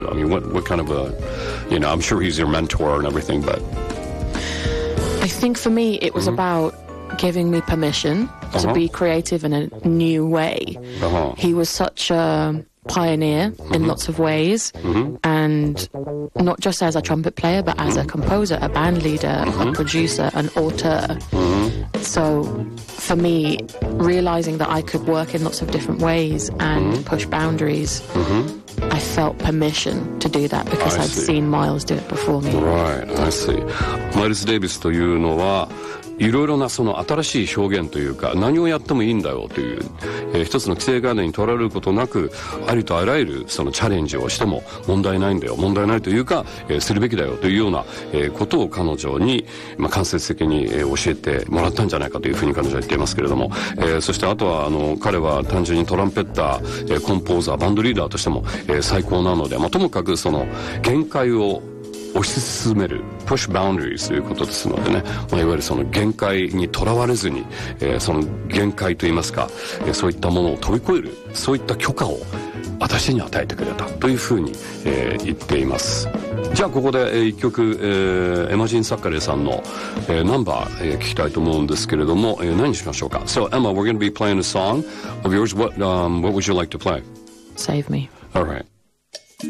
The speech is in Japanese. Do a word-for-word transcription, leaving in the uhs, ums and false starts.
I mean, what what kind of a, you know, I'm sure he's your mentor and everything, but I think for me it was mm-hmm. about giving me permission to uh-huh. be creative in a new way. Uh-huh. He was such a pioneer mm-hmm. in lots of ways, mm-hmm. and not just as a trumpet player, but as a composer, a band leader, mm-hmm. a producer, an auteur. Mm-hmm. So for me, realizing that I could work in lots of different ways and mm-hmm. push boundaries, mm-hmm. I felt permission to do that because I I'd see. seen Miles do it before me. Right, I see. マイルス・デイビスというのはいろいろなその新しい表現というか何をやってもいいんだよという、えー、一つの規制概念にとられることなくありとあらゆるそのチャレンジをしても問題ないんだよ問題ないというか、えー、するべきだよというような、えー、ことを彼女に、まあ、間接的に、えー、教えてもらったんじゃないかというふうに彼女は言っていますけれども、えー、そしてあとはあの彼は単純にトランペッター、えー、コンポーザーバンドリーダーとしても、えー、最高なので、まあ、ともかくその限界を推し進める push boundaries ということですのでね、まあ、いわゆるその限界にとらわれずに、えー、その限界といいますか、えー、そういったものを飛び越えるそういった許可を私に与えてくれたというふうに、えー、言っています。じゃあここで、えー、一曲、えー、エマジン・サッカレーさんの、えー、ナンバー、えー、聞きたいと思うんですけれども、えー、何にしましょうか。 So Emma, we're going to be playing a song of yours. What, um, what would you like to play? Save Me. All right.